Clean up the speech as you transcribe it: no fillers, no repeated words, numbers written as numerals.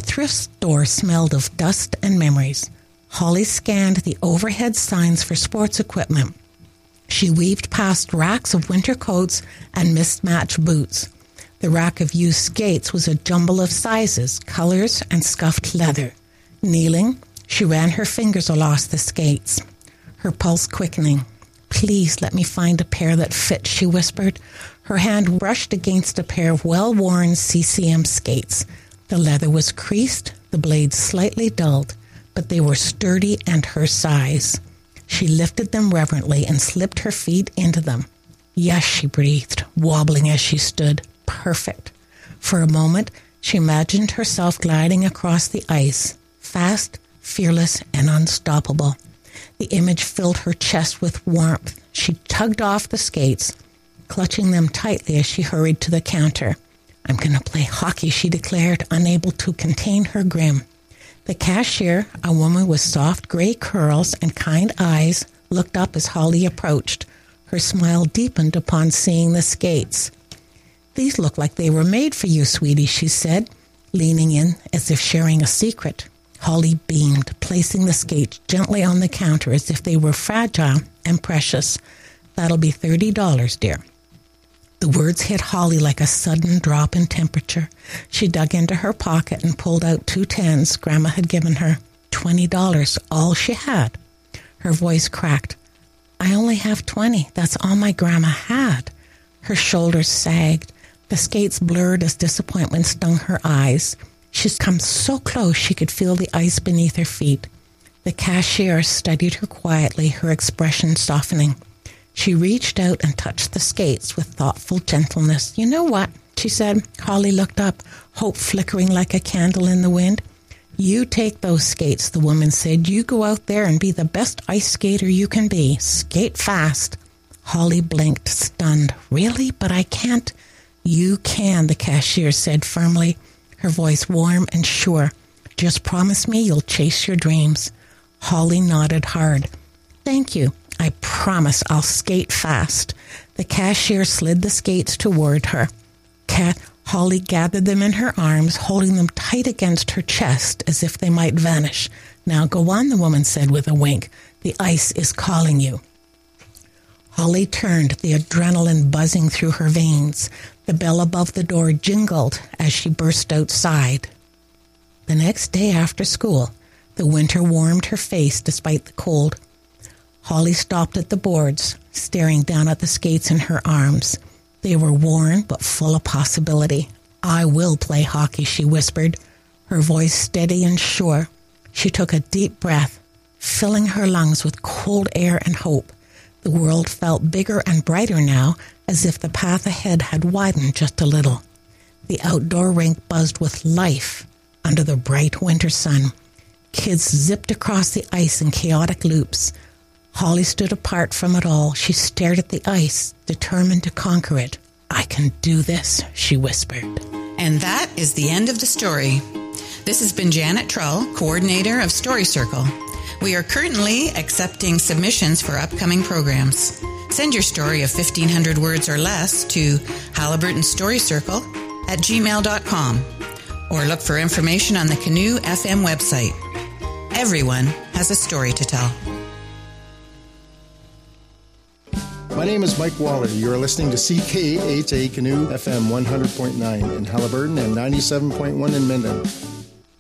thrift store smelled of dust and memories. Holly scanned the overhead signs for sports equipment. She weaved past racks of winter coats and mismatched boots. The rack of used skates was a jumble of sizes, colors, and scuffed leather. Kneeling, she ran her fingers across the skates, her pulse quickening. "Please let me find a pair that fits," she whispered. Her hand brushed against a pair of well-worn CCM skates. The leather was creased, the blades slightly dulled, but they were sturdy and her size. She lifted them reverently and slipped her feet into them. "Yes," she breathed, wobbling as she stood. "Perfect." For a moment, she imagined herself gliding across the ice, fast, fearless, and unstoppable. The image filled her chest with warmth. She tugged off the skates, clutching them tightly as she hurried to the counter. "I'm going to play hockey," she declared, unable to contain her grin. The cashier, a woman with soft gray curls and kind eyes, looked up as Holly approached. Her smile deepened upon seeing the skates. "These look like they were made for you, sweetie," she said, leaning in as if sharing a secret. Holly beamed, placing the skates gently on the counter as if they were fragile and precious. "That'll be $30, dear." The words hit Holly like a sudden drop in temperature. She dug into her pocket and pulled out 2 tens Grandma had given her. $20, all she had. Her voice cracked. "I only have 20. That's all my Grandma had." Her shoulders sagged. The skates blurred as disappointment stung her eyes. She'd come so close she could feel the ice beneath her feet. The cashier studied her quietly, her expression softening. She reached out and touched the skates with thoughtful gentleness. "You know what?" she said. Holly looked up, hope flickering like a candle in the wind. "You take those skates," the woman said. "You go out there and be the best ice skater you can be. Skate fast." Holly blinked, stunned. "Really? But I can't." "You can," the cashier said firmly, her voice warm and sure. "Just promise me you'll chase your dreams." Holly nodded hard. "Thank you. I promise I'll skate fast." The cashier slid the skates toward her. Holly gathered them in her arms, holding them tight against her chest as if they might vanish. "Now go on," the woman said with a wink. "The ice is calling you." Holly turned, the adrenaline buzzing through her veins. The bell above the door jingled as she burst outside. The next day after school, the winter warmed her face despite the cold. Holly stopped at the boards, staring down at the skates in her arms. They were worn but full of possibility. "I will play hockey," she whispered, her voice steady and sure. She took a deep breath, filling her lungs with cold air and hope. The world felt bigger and brighter now, as if the path ahead had widened just a little. The outdoor rink buzzed with life under the bright winter sun. Kids zipped across the ice in chaotic loops. Holly stood apart from it all. She stared at the ice, determined to conquer it. "I can do this," she whispered. And that is the end of the story. This has been Janet Trull, coordinator of Story Circle. We are currently accepting submissions for upcoming programs. Send your story of 1,500 words or less to halliburtonstorycircle@gmail.com or look for information on the Canoe FM website. Everyone has a story to tell. My name is Mike Waller. You're listening to CKHA Canoe FM 100.9 in Halliburton and 97.1 in Minden.